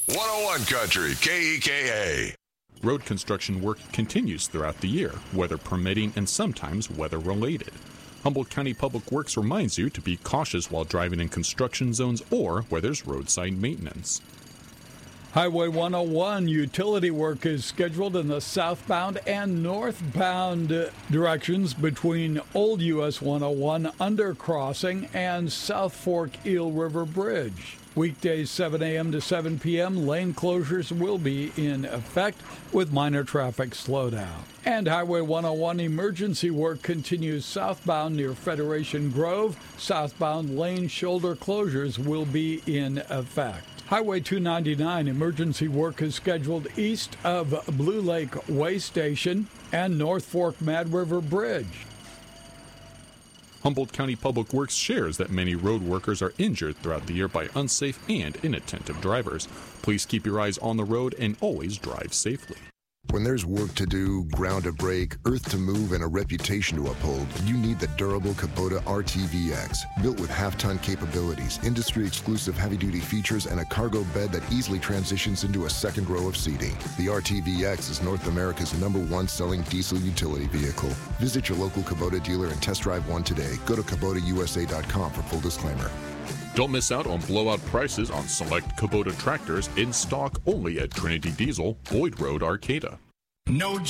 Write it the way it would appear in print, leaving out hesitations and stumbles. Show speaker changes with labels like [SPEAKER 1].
[SPEAKER 1] 101 Country, KEKA.
[SPEAKER 2] Road construction work continues throughout the year, weather permitting and sometimes weather-related. Humboldt County Public Works reminds you to be cautious while driving in construction zones or where there's roadside maintenance.
[SPEAKER 3] Highway 101 utility work is scheduled in the southbound and northbound directions between Old US 101 undercrossing and South Fork Eel River Bridge. Weekdays 7 a.m. to 7 p.m. lane closures will be in effect with minor traffic slowdown. And Highway 101 emergency work continues southbound near Federation Grove. Southbound lane shoulder closures will be in effect. Highway 299 emergency work is scheduled east of Blue Lake Way Station and North Fork Mad River Bridge.
[SPEAKER 2] Humboldt County Public Works shares that many road workers are injured throughout the year by unsafe and inattentive drivers. Please keep your eyes on the road and always drive safely.
[SPEAKER 4] When there's work to do, ground to break, earth to move, and a reputation to uphold, you need the durable Kubota RTVX. Built with half-ton capabilities, industry-exclusive heavy-duty features, and a cargo bed that easily transitions into a second row of seating. The RTVX is North America's #1 selling diesel utility vehicle. Visit your local Kubota dealer and test drive one today. Go to KubotaUSA.com for full disclaimer.
[SPEAKER 2] Don't miss out on blowout prices on select Kubota tractors in stock only at Trinity Diesel, Boyd Road, Arcata.
[SPEAKER 5] No